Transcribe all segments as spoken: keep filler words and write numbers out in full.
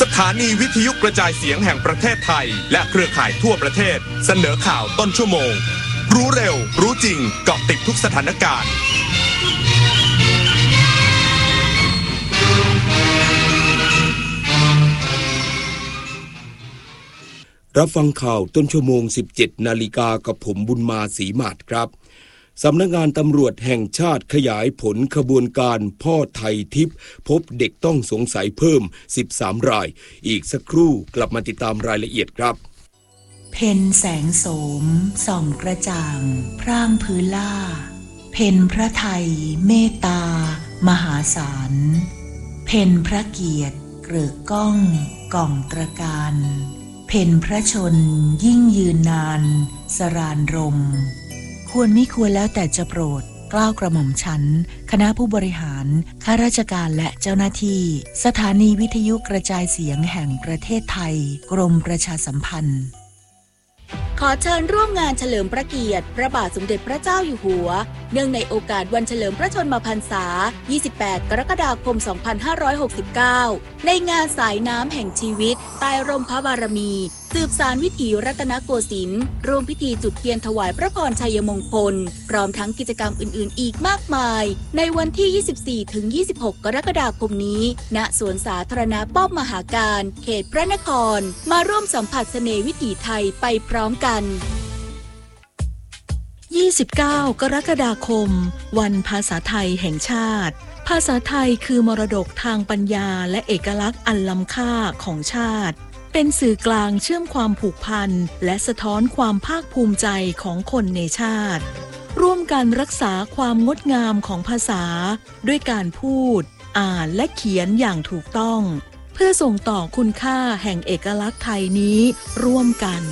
สถานีวิทยุกระจายเสียงแห่งประเทศไทยและเครือข่ายทั่วประเทศเสนอข่าวต้นชั่วโมงรู้เร็วรู้จริงเกาะติดทุกสถานการณ์รับฟังข่าวต้นชั่วโมง สิบเจ็ดนาฬิกากับผมบุญมาศรีมาศครับสำนักงานตำรวจแห่งชาติขยายผลขบวนการพ่อไทยทิพย์พบเด็กต้องสงสัยเพิ่มสิบสามรายอีกสักครู่กลับมาติดตามรายละเอียดครับเพ็ญแสงโสมส่องกระจ่างพร่างพื้นล่าเพ็ญพระไทยเมตตามหาศาลเพ็ญพระเกียรติเกริกก้องก่องตระการเพ็ญพระชนยิ่งยืนนานสรานรมควรมิควรแล้วแต่จะโปรดเกล้ากระหม่อมชั้นคณะผู้บริหารข้าราชการและเจ้าหน้าที่สถานีวิทยุกระจายเสียงแห่งประเทศไทยกรมประชาสัมพันธ์ขอเชิญร่วมงานเฉลิมพระเกียรติพระบาทสมเด็จพระเจ้าอยู่หัวเนื่องในโอกาสวันเฉลิมพระชนมพรรษายี่สิบแปดกรกฎาคมสองพันห้าร้อยหกสิบเก้าในงานสายน้ำแห่งชีวิตใต้ร่มพระบารมีสืบสานวิถีรัตนโกสินทร์ร่วมพิธีจุดเทียนถวายพระพรชัยมงคลพร้อมทั้งกิจกรรมอื่นๆอีกมากมายในวันที่ ยี่สิบสี่ถึงยี่สิบหก กรกฎาคมนี้ณสวนสาธารณะป้อมมหาการเขตพระนครมาร่วมสัมผัสเสน่ห์วิถีไทยไปพร้อมกันยี่สิบเก้ากรกฎาคมวันภาษาไทยแห่งชาติภาษาไทยคือมรดกทางปัญญาและเอกลักษณ์อันล้ำค่าของชาติเป็นสื่อกลางเชื่อมความผูกพันและสะท้อนความภาคภูมิใจของคนในชาติร่วมกันรักษาความงดงามของภาษาด้วยการพูดอ่านและเขียนอย่างถูกต้องเพื่อส่งต่อคุณค่าแห่งเอกลักษณ์ไทยนี้ร่วมกัน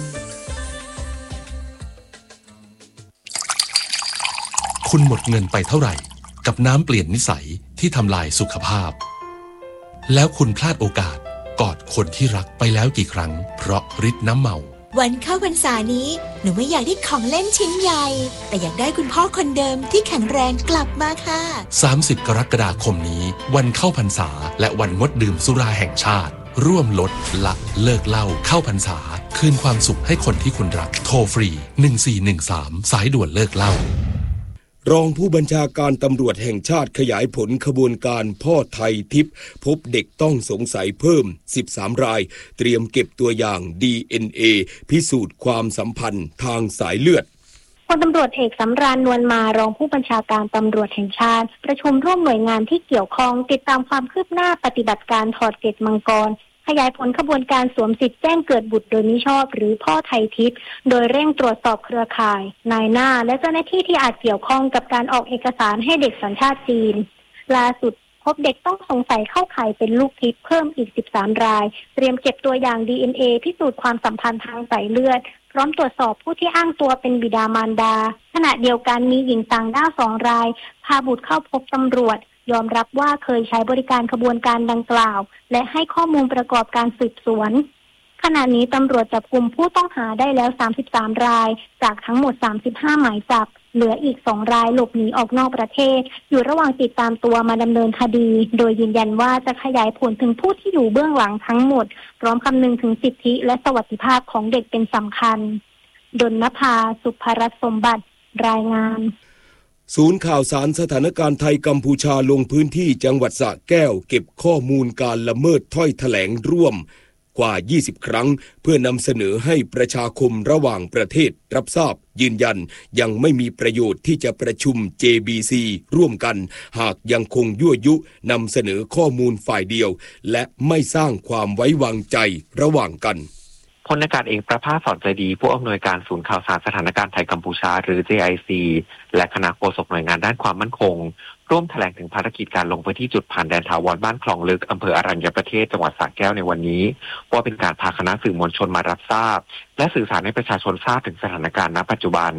คุณหมดเงินไปเท่าไหร่กับน้ำเปลี่ยนนิสัยที่ทำลายสุขภาพแล้วคุณพลาดโอกาสกอดคนที่รักไปแล้วกี่ครั้งเพราะฤทธิ์น้ำเมาวันเข้าพรรษานี้หนูไม่อยากได้ของเล่นชิ้นใหญ่แต่อยากได้คุณพ่อคนเดิมที่แข็งแรงกลับมาค่ะสามสิบกรกฎาคมนี้วันเข้าพรรษาและวันงดดื่มสุราแห่งชาติร่วมลดละเลิกเหล้าเข้าพรรษาคืนความสุขให้คนที่คุณรักโทรฟรีหนึ่งสี่หนึ่งสามสายด่วนเลิกเหล้ารองผู้บัญชาการตำรวจแห่งชาติขยายผลขบวนการพ่อไทยทิพย์พบเด็กต้องสงสัยเพิ่มสิบสามรายเตรียมเก็บตัวอย่าง ดี เอ็น เอ พิสูจน์ความสัมพันธ์ทางสายเลือดพลตำรวจเอกสำราญนวลมารองผู้บัญชาการตำรวจแห่งชาติประชุมร่วมหน่วยงานที่เกี่ยวข้องติดตามความคืบหน้าปฏิบัติการถอดเกล็ดมังกรขยายผลขบวนการสวมสิทธิ์แจ้งเกิดบุตรโดยมิชอบหรือพ่อไทยทิพย์โดยเร่งตรวจสอบเครือข่ายนายหน้าและเจ้าหน้าที่ที่อาจเกี่ยวข้องกับการออกเอกสารให้เด็กสัญชาติจีนล่าสุดพบเด็กต้องสงสัยเข้าข่ายเป็นลูกทิพย์เพิ่มอีกสิบสามรายเตรียมเก็บตัวอย่าง ดี เอ็น เอ พิสูจน์ความสัมพันธ์ทางสายเลือดพร้อมตรวจสอบผู้ที่อ้างตัวเป็นบิดามารดาขณะเดียวกันมีหญิงต่างด้าวสองรายพาบุตรเข้าพบตำรวจยอมรับว่าเคยใช้บริการขบวนการดังกล่าวและให้ข้อมูลประกอบการสืบสวนขณะนี้ตำรวจจับกุมผู้ต้องหาได้แล้วสามสิบสามรายจากทั้งหมดสามสิบห้าหมายจับเหลืออีกสองรายหลบหนีออกนอกประเทศอยู่ระหว่างติดตามตัวมาดำเนินคดีโดยยืนยันว่าจะขยายผลถึงผู้ที่อยู่เบื้องหลังทั้งหมดพร้อมคำนึงถึงสิทธิและสวัสดิภาพของเด็กเป็นสำคัญดลนภาสุภรัตน์สมบัติรายงานศูนย์ข่าวสารสถานการณ์ไทยกัมพูชาลงพื้นที่จังหวัดสระแก้วเก็บข้อมูลการละเมิดถ้อยแถลงร่วมกว่ายี่สิบครั้งเพื่อนำเสนอให้ประชาคมระหว่างประเทศรับทราบยืนยันยังไม่มีประโยชน์ที่จะประชุม เจ บี ซี ร่วมกันหากยังคงยั่วยุนำเสนอข้อมูลฝ่ายเดียวและไม่สร้างความไว้วางใจระหว่างกันพลอากาศเอกประภาสสอนใจดีผู้อำนวยการศูนย์ข่าวสารสถานการณ์ไทยกัมพูชาหรือ เจ ไอ ซี และคณะโฆษกหน่วยงานด้านความมั่นคงร่วมแถลงถึงภารกิจการลงพื้นที่จุดผ่านแดนถาวรบ้านคลองลึกอำเภออรัญญประเทศจังหวัดสระแก้วในวันนี้ว่าเป็นการพาคณะสื่อมวลชนมารับทราบและสื่อสารให้ประชาชนทราบถึงสถานการณ์ณปัจจุบัน